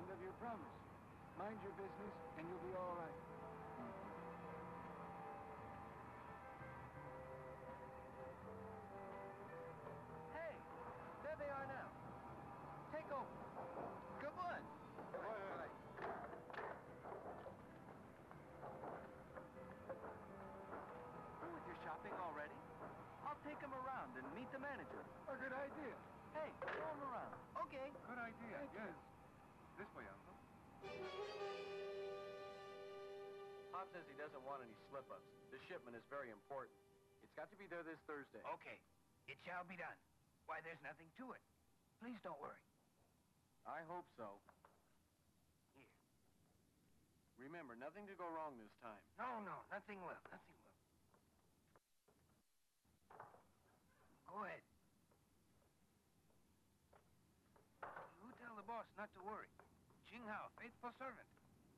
fulfillment of your promise. Mind your business, and you'll be all right. Hey, there they are now. Take over. Good one. Through with your shopping already? I'll take him around and meet the manager. A good idea. Hey, show him around. Okay. Good idea, yes. This way, Uncle. Pop says he doesn't want any slip-ups. The shipment is very important. It's got to be there this Thursday. Okay. It shall be done. Why, there's nothing to it. Please don't worry. I hope so. Here. Remember, nothing to go wrong this time. No, nothing will. Nothing will. Go ahead. You tell the boss not to worry. Ching Hao, faithful servant.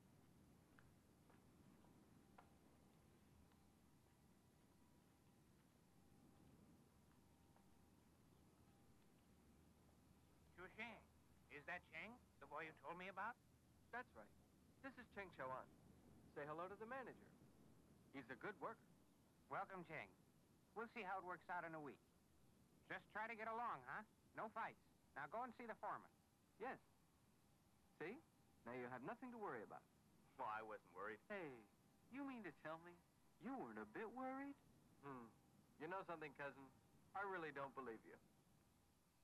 Xu Sheng. Is that Cheng, the boy you told me about? That's right. This is Cheng Chauan. Say hello to the manager. He's a good worker. Welcome, Cheng. We'll see how it works out in a week. Just try to get along, huh? No fights. Now go and see the foreman. Yes. See? Now you have nothing to worry about. Well, I wasn't worried. Hey, you mean to tell me you weren't a bit worried? You know something, cousin? I really don't believe you.